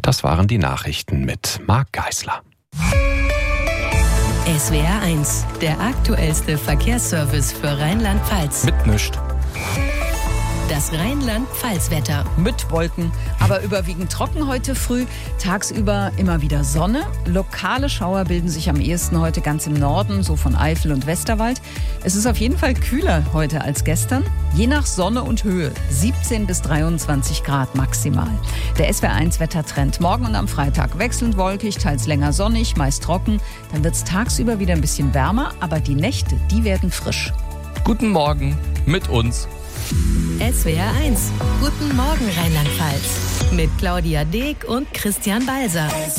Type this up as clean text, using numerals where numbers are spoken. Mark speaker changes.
Speaker 1: Das waren die Nachrichten mit Marc Geisler.
Speaker 2: SWR 1, der aktuellste Verkehrsservice für Rheinland-Pfalz.
Speaker 1: Mit nischt.
Speaker 2: Das Rheinland-Pfalz-Wetter.
Speaker 3: Mit Wolken, aber überwiegend trocken heute früh. Tagsüber immer wieder Sonne. Lokale Schauer bilden sich am ehesten heute ganz im Norden, so von Eifel und Westerwald. Es ist auf jeden Fall kühler heute als gestern. Je nach Sonne und Höhe 17 bis 23 Grad maximal. Der SWR 1 Wettertrend. Morgen und am Freitag wechselnd wolkig, teils länger sonnig, meist trocken. Dann wird es tagsüber wieder ein bisschen wärmer, aber die Nächte, die werden frisch.
Speaker 4: Guten Morgen mit uns.
Speaker 2: SWR 1, guten Morgen Rheinland-Pfalz. Mit Claudia Deek und Christian Balser.